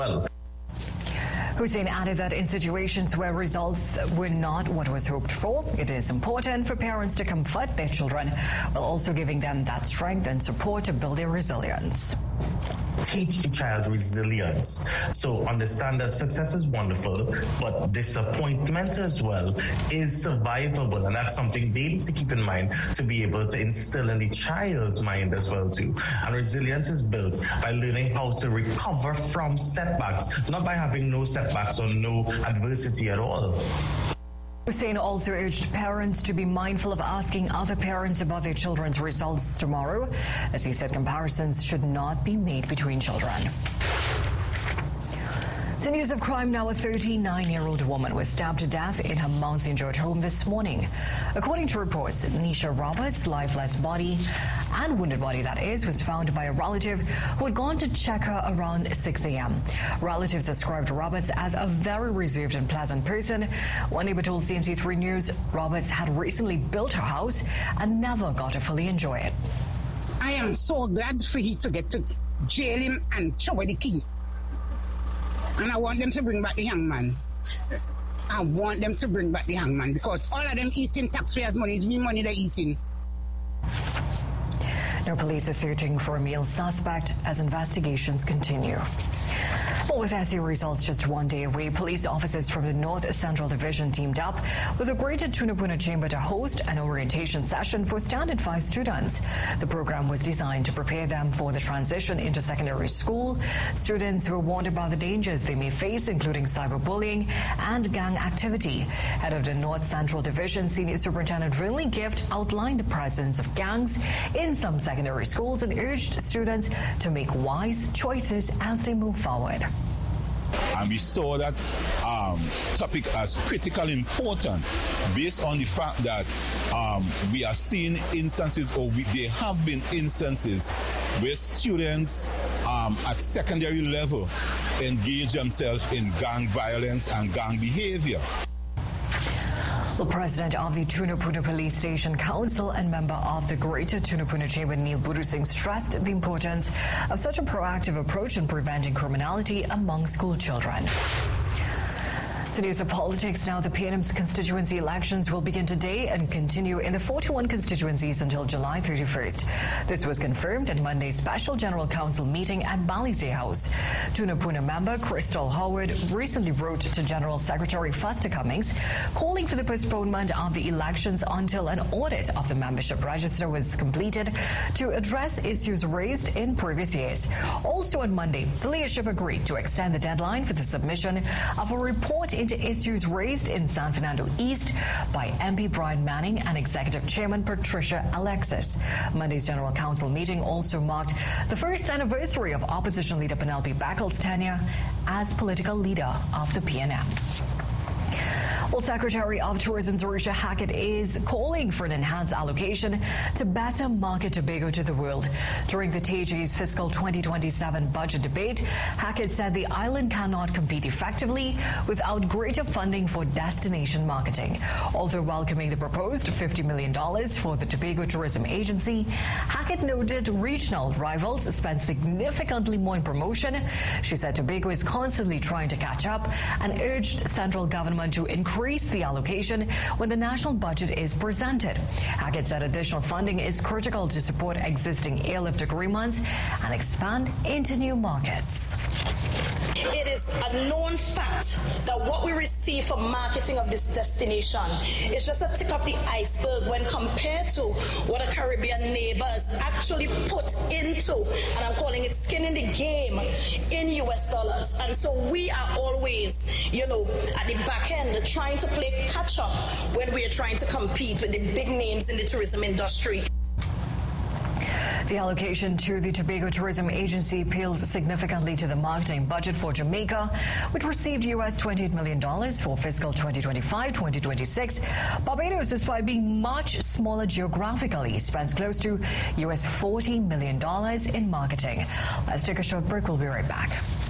well. Hussein added that in situations where results were not what was hoped for, it is important for parents to comfort their children while also giving them that strength and support to build their resilience. Teach the child resilience. So understand that success is wonderful, but disappointment as well is survivable. And that's something they need to keep in mind to be able to instill in the child's mind as well too. And resilience is built by learning how to recover from setbacks, not by having no setbacks or no adversity at all. Hussein also urged parents to be mindful of asking other parents about their children's results tomorrow, as he said comparisons should not be made between children. So news of crime now. A 39-year-old woman was stabbed to death in her Mount St. George home this morning. According to reports, Nisha Roberts' lifeless body, and wounded body that is, was found by a relative who had gone to check her around 6 a.m. Relatives described Roberts as a very reserved and pleasant person. One neighbor told CNC3 News Roberts had recently built her house and never got to fully enjoy it. I am so glad for he to get to jail him and throw away the key. And I want them to bring back the hangman. I want them to bring back the hangman because all of them eating taxpayers' money is me money they're eating. Now police are searching for a male suspect as investigations continue. Well, with SU results just one day away, police officers from the North Central Division teamed up with the Greater Tunapuna Chamber to host an orientation session for Standard 5 students. The program was designed to prepare them for the transition into secondary school. Students were warned about the dangers they may face, including cyberbullying and gang activity. Head of the North Central Division, Senior Superintendent Rinley Gift, outlined the presence of gangs in some secondary schools and urged students to make wise choices as they move forward. And we saw that topic as critically important based on the fact that we are seeing instances, or there have been instances where students at secondary level engage themselves in gang violence and gang behavior. The president of the Tunapuna Police Station Council and member of the Greater Tunapuna Chamber, Neil Buru Singh, stressed the importance of such a proactive approach in preventing criminality among school children. So news of politics now. The PNM's constituency elections will begin today and continue in the 41 constituencies until July 31st. This was confirmed at Monday's special general council meeting at Balisay House. Tunapuna member Crystal Howard recently wrote to General Secretary Foster Cummings calling for the postponement of the elections until an audit of the membership register was completed to address issues raised in previous years. Also on Monday, the leadership agreed to extend the deadline for the submission of a report into issues raised in San Fernando East by MP Brian Manning and Executive Chairman Patricia Alexis. Monday's General Council meeting also marked the first anniversary of Opposition Leader Penelope Bakel's tenure as political leader of the PNM. Well, Secretary of Tourism Zarisha Hackett is calling for an enhanced allocation to better market Tobago to the world. During the TG's fiscal 2027 budget debate, Hackett said the island cannot compete effectively without greater funding for destination marketing. Although welcoming the proposed $50 million for the Tobago Tourism Agency, Hackett noted regional rivals spend significantly more in promotion. She said Tobago is constantly trying to catch up and urged central government to increase the allocation when the national budget is presented. Hackett said additional funding is critical to support existing airlift agreements and expand into new markets. It is a known fact that what we receive for marketing of this destination is just a tip of the iceberg when compared to what our Caribbean neighbors actually put into, and I'm calling it skin in the game, in US dollars. And so we are always, at the back end trying to play catch up when we are trying to compete with the big names in the tourism industry. The allocation to the Tobago Tourism Agency appeals significantly to the marketing budget for Jamaica, which received US $28 million for fiscal 2025-2026. Barbados, despite being much smaller geographically, spends close to US $40 million in marketing. Let's take a short break. We'll be right back.